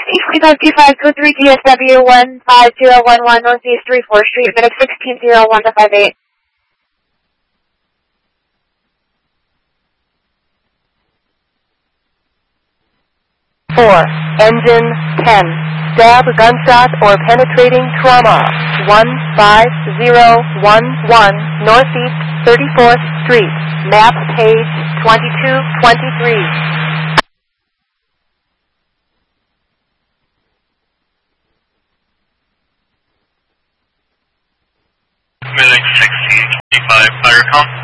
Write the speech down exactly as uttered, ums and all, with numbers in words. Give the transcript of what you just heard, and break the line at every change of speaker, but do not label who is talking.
five two three T S W one five zero one one Northeast three fourth Street, minute sixteen zero one to five eight.
four. Engine ten. Stab, gunshot, or penetrating trauma. one five zero one one Northeast thirty-fourth Street. Map page twenty-two twenty-three.
Minute sixteen twenty-five, fire count.